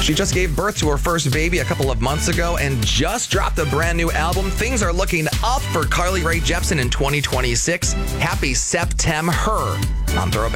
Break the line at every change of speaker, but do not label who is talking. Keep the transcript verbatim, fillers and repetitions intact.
She just gave birth to her first baby a couple of months ago and just dropped a brand new album. Things are looking up for Carly Rae Jepsen in twenty twenty-six. Happy September on Throwback.